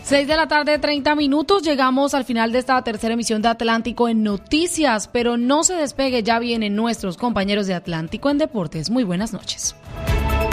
6:30 p.m. Llegamos al final de esta tercera emisión de Atlántico en Noticias, pero no se despegue, ya vienen nuestros compañeros de Atlántico en Deportes. Muy buenas noches.